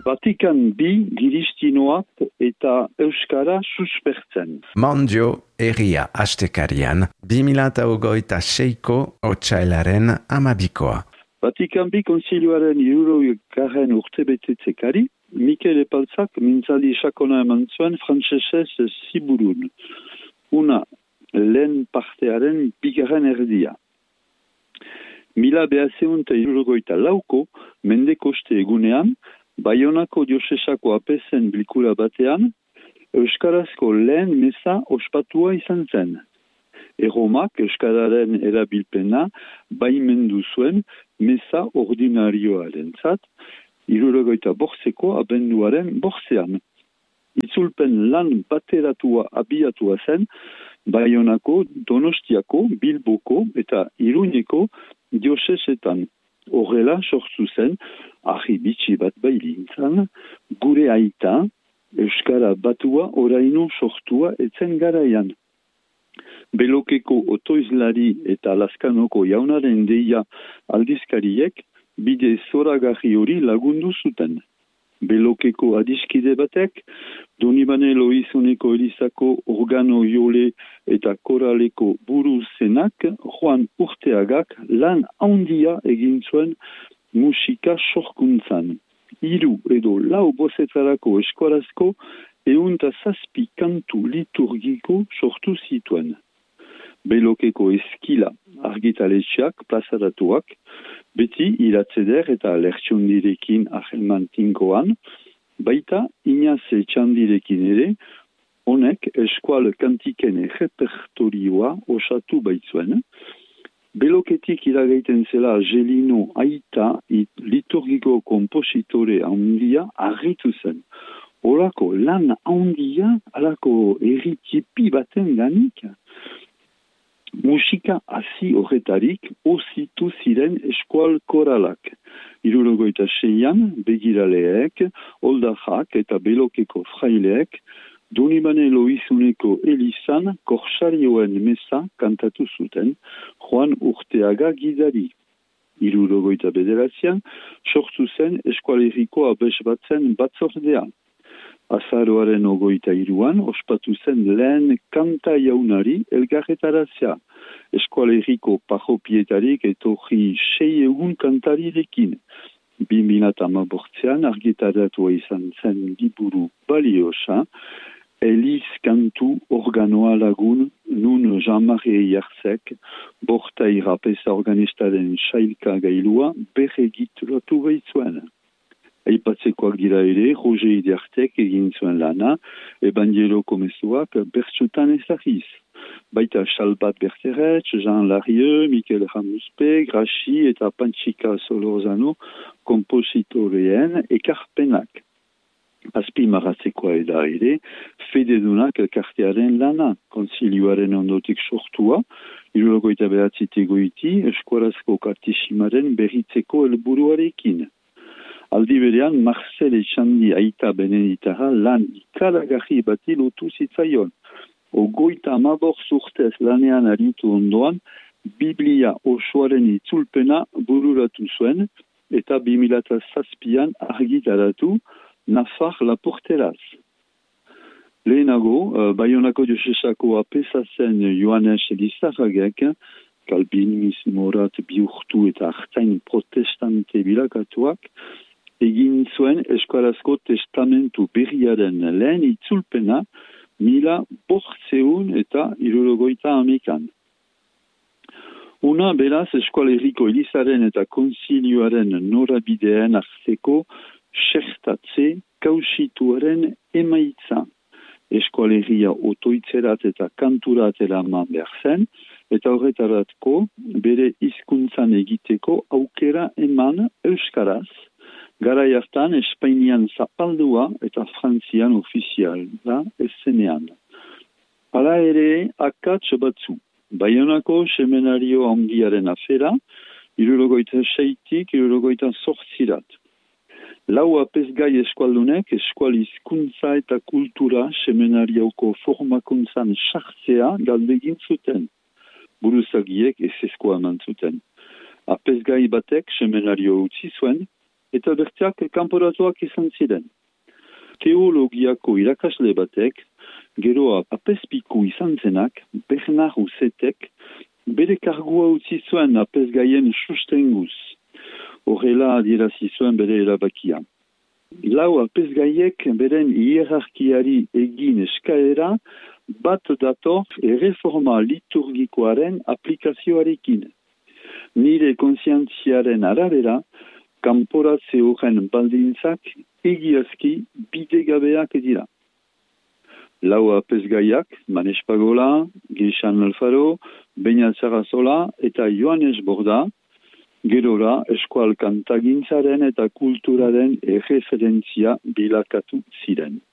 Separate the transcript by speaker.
Speaker 1: Vatikan bi giristinoak eta Euskara suspertzen.
Speaker 2: Mondio Herria Astekarian 2026ko otsailaren 12koa.
Speaker 1: Vatikan bi konsilioaren 60. urtebetetzekari, Mikel Epaltzak mintzaldi sakona eman zuen frantsesez ziburun. Una lehen partearen bigarren erdia. 1964ko mendekoste egunean, Baionako diosesako apezen bilkura batean, Euskarazko lehen meza ospatua izan zen. Erromak Euskararen erabilpena baimendu zuen meza ordinarioarentzat, 65ko abenduaren 8. Itzulpen lan bateratua abiatua zen, Baionako, Donostiako, Bilboko eta Iruñeko diosesetan. Horrela sortu zen, ahibitsi bat bailintzan, gure aita, Euskara batua oraino sortua etzen garaian. Belokeko otoizlari eta Laskanoko jaunaren deia aldizkariek bide zoragarri hori lagundu zuten. Belokeko adiskide batek, Donibane Loizoneko Elizako organo jole eta koraleko buru zenak, Juan Urteagak lan handia egin zuen musika sorkuntzan. 3 edo 4 bozetarako eskorazko 107 kantu liturgiko sortu zituen. Belokeko eskila argitaletxeak plazaratuak, beti iratzeder eta lertxondirekin ahelman tinkoan, baita Inaze txandirekin ere, honek eskual kantiken repertorioa osatu baitzuen. Beloketik iragaiten zela Gelino aita liturgiko kompositore handia harritu zen. Horako lan handia, alako erritipi baten ganik, musika hasi horretarik ozitu ziren eskual koralak. 76an begiraleek, oldajak eta belokeko fraileek, Donibane Loizuneko Elizan korsarioen meza kantatu zuten, Juan Urteaga gidari. 79an sortu zen eskualeriko abesbatzen batzordea. Azaroaren 23an ospatu zen lehen kanta jaunari elgarretarazia. Eskualeriko parropietarik etorri 600 kantarirekin. 2018an argitaratua izan zen liburu baliosa, Eliz kantu organoa lagun nun Jean-Marie Jarzek, bortai rapeza organistaren sailka gailua berregituratu baitzuen. Aipatzekoak dira ere, Roger Idiartek egin zuen lana, Evangelo Komezuak bertsutan ezagiz. Baita Xalbat Berteret, Jean Larieux, Mikel Ramuspe, Grachi eta Panchika Solorzano kompositoreen ekarpenak. Azpimarratzekoa eda ere, fededunak elkartearen lana, konzilioaren ondotik sortua, 79 goiti, eskuarazko kartisimaren berritzeko helburuarekin. Aldi berean, Marcel Etxandi aita Beneditara lan ikaragarri bati lotu zitzaion. 35 urtez lanean aritu ondoan, Biblia osoaren itzulpena bururatu zuen, eta 2007an argitaratu Nafar Laporteraz. Lehenago, Baionako diosesako apesa zen Joanes Elizarragek, kalbinismorat bihurtu eta artzain protestante bilakatuak, egin zuen eskuarazko testamentu berriaren lehen itzulpena 1500 eta 70an. Una beraz eskualeriko Elizaren eta konzilioaren norabideen arteko xertatze kausituaren emaitza. Eskualeria otoitzerat eta kanturat eraman behar zen, eta horretaratko bere hizkuntzan egiteko aukera eman euskaraz, garai hartan Espainian zapaldua eta Frantzian ofiziala ezenean. Hala ere, akats batzu. Baionako semenario handiaren afera, 76tik 78 Lau apesgai eskualdunek eskual hizkuntza eta kultura semenarioko formakuntzan sartzea galdegin zuten. Buruzagiek ezeskoa eman zuten. Apesgai batek semenario utzi zuen, eta bertiak kanporatuak izan ziren. Teologiako irakasle batek, geroa apezpiku izan zenak, Bernard Roussetek, bere kargua utzi zuen apezgaien sustenguz. Horrela adierazi zuen bere erabakia. Lau apezgaiek beren hierarkiari egin eskaera bat dator erreforma liturgikoaren aplikazioarekin. Nire kontzientziaren arabera, kanporatze horren baldintzak egiazki bidegabeak dira. Lau apezgaiak, Manes Pagola, Geixan Alfaro, Beñat Sarasola eta Joanes Borda, gerora eskual kantagintzaren eta kulturaren erreferentzia bilakatu ziren.